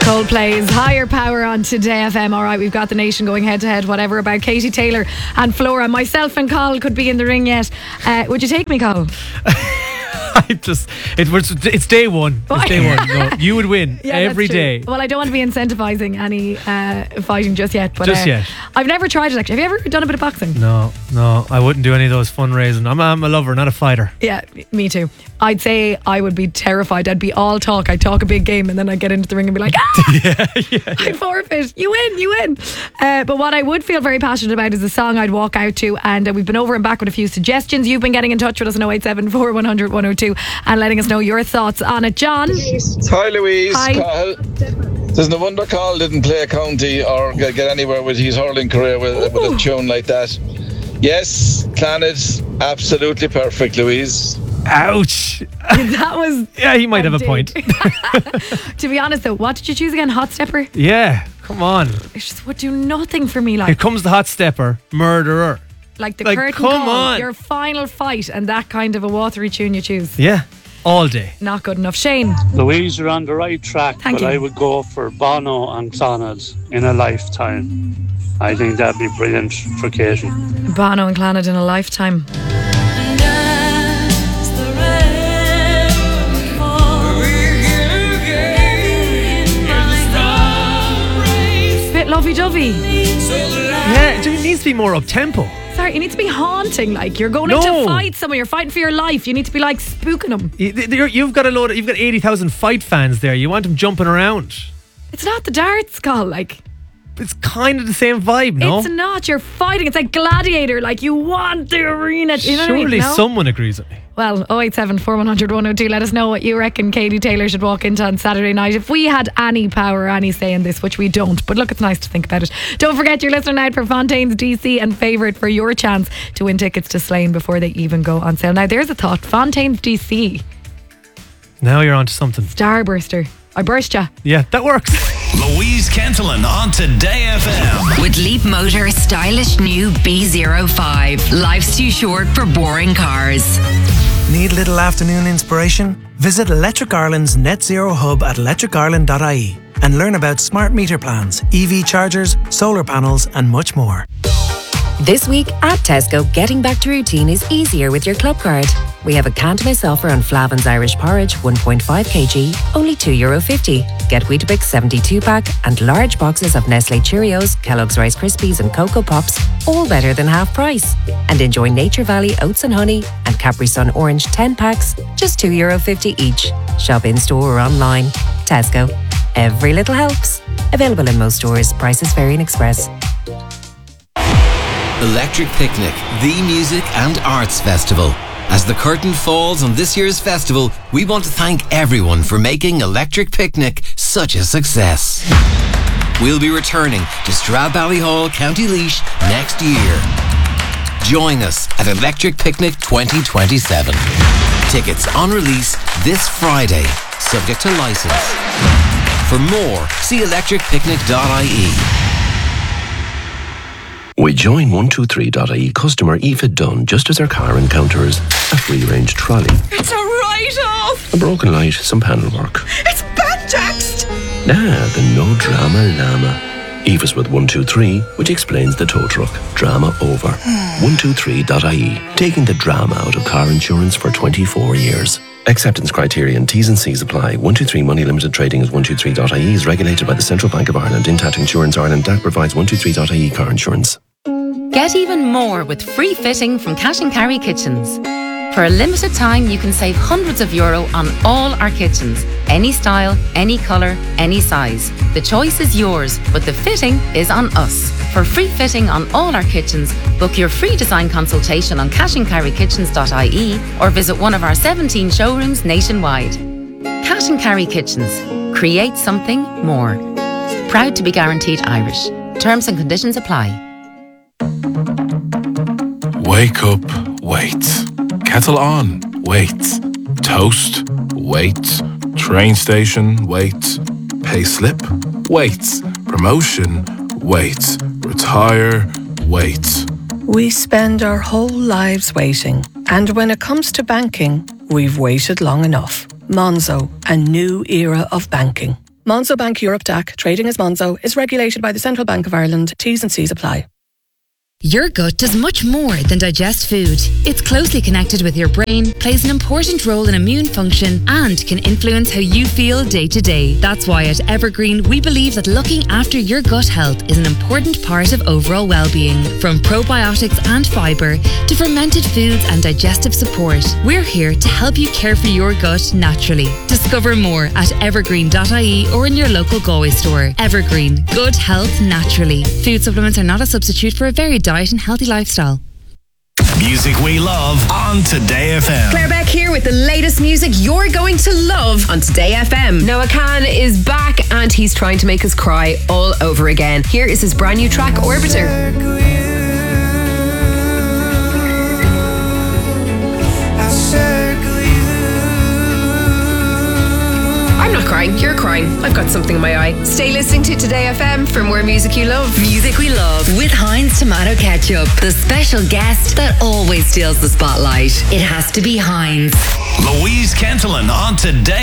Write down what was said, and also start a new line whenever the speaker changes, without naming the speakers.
Coldplay's Higher Power on Today FM. All right, we've got the nation going head to head. Whatever about Katie Taylor and Flora. Myself and Carl could be in the ring yet. Would you take me, Carl?
It's day one. It's day one. No, you would win every day.
Well, I don't want to be incentivising any fighting just yet. But,
yet.
I've never tried it, actually. Have you ever done a bit of boxing?
No, I wouldn't do any of those fundraising. I'm a lover, not a fighter.
Yeah, me too. I'd say I would be terrified. I'd be all talk. I'd talk a big game and then I'd get into the ring and be like, I'd forfeit. You win. But what I would feel very passionate about is the song I'd walk out to. And we've been over and back with a few suggestions. You've been getting in touch with us on 0874 100 102 and letting us know your thoughts on it. John?
Hi, Louise.
Hi.
Carl. There's no wonder Carl didn't play a county or get anywhere with his hurling career with a tune like that. Yes, Clonard, absolutely perfect, Louise.
Ouch.
That was...
Yeah, he might have a point.
To be honest though, what did you choose again? Hot Stepper?
Yeah, come on.
It just would do nothing for me. Like,
here comes the Hot Stepper, Murderer.
Like the curtain
come
call,
on.
your final fight, and that kind of a watery tune you choose.
Yeah, all day.
Not good enough. Shane?
Louise, you're on the right track,
Thank you.
I would go for Bono and Clonard in a lifetime. I think that'd be brilliant for Katie.
Bono and Clonard in a lifetime. Bit lovey-dovey.
Yeah, it needs to be more up-tempo.
Sorry, it needs to be haunting. Like, you're going into fight someone, you're fighting for your life. You need to be like spooking them.
You've got 80,000 fight fans there. You want them jumping around.
It's not the darts, Carl. Like,
it's kind of the same vibe, no?
it's not. You're fighting. It's like Gladiator. Like, you want the arena. You know what I mean?
Surely
No?
someone agrees with me.
Well, 087 100 102. Let us know what you reckon Katie Taylor should walk into on Saturday night. If we had any power or any say in this, which we don't, but look, it's nice to think about it. Don't forget you're listening out for Fontaine's DC and Favourite for your chance to win tickets to Slane before they even go on sale. Now, there's a thought. Fontaine's DC.
Now you're onto something.
Starburster. I burst ya.
Yeah, that works.
Louise Kentelin on Today FM.
With Leap Motor's stylish new B05. Life's too short for boring cars.
Need a little afternoon inspiration? Visit Electric Ireland's net zero hub at electricireland.ie and learn about smart meter plans, EV chargers, solar panels and much more.
This week at Tesco, getting back to routine is easier with your club card. We have a can't miss offer on Flavin's Irish Porridge 1.5 kg, only €2.50. Get Weetabix 72 pack and large boxes of Nestle Cheerios, Kellogg's Rice Krispies and Cocoa Pops, all better than half price. And enjoy Nature Valley Oats and Honey and Capri Sun Orange 10 packs, just €2.50 each. Shop in store or online. Tesco. Every little helps. Available in most stores. Prices vary in Express.
Electric Picnic, the music and arts festival. As the curtain falls on this year's festival, we want to thank everyone for making Electric Picnic such a success. We'll be returning to Stradbally, County Laois next year. Join us at Electric Picnic 2027. Tickets on release this Friday, subject to licence. For more, see electricpicnic.ie.
We join 123.ie customer Aoife Dunn just as her car encounters a free-range trolley.
It's a write-off!
A broken light, some panel work.
It's bad text!
The no drama llama. Aoife's with 123, which explains the tow truck. Drama over. 123.ie, taking the drama out of car insurance for 24 years. Acceptance criteria and T's and C's apply. 123 Money Limited Trading as 123.ie is regulated by the Central Bank of Ireland. Intact Insurance Ireland DAC provides 123.ie car insurance.
Get even more with free fitting from Cash and Carry Kitchens. For a limited time, you can save hundreds of euro on all our kitchens. Any style, any colour, any size. The choice is yours, but the fitting is on us. For free fitting on all our kitchens, book your free design consultation on cashandcarrykitchens.ie or visit one of our 17 showrooms nationwide. Cash and Carry Kitchens. Create something more. Proud to be guaranteed Irish. Terms and conditions apply.
Wake up, wait. Kettle on, wait. Toast, wait. Train station, wait. Pay slip, wait. Promotion, wait. Retire, wait.
We spend our whole lives waiting. And when it comes to banking, we've waited long enough. Monzo, a new era of banking. Monzo Bank Europe DAC, trading as Monzo, is regulated by the Central Bank of Ireland. T's and C's apply.
Your gut does much more than digest food. It's closely connected with your brain, plays an important role in immune function, and can influence how you feel day to day. That's why at Evergreen, we believe that looking after your gut health is an important part of overall well-being. From probiotics and fibre to fermented foods and digestive support, we're here to help you care for your gut naturally. Discover more at evergreen.ie or in your local Galway store. Evergreen, good health naturally. Food supplements are not a substitute for a varied diet and healthy lifestyle.
Music we love on Today FM.
Claire Beck here with the latest music you're going to love on Today FM. Noah Khan is back and he's trying to make us cry all over again. Here is his brand new track, Orbiter. I'm not crying, you're crying. I've got something in my eye. Stay listening to Today FM for more music you love.
Music we love with Heinz Tomato Ketchup, the special guest that always steals the spotlight. It has to be Heinz.
Louise Kentelin on Today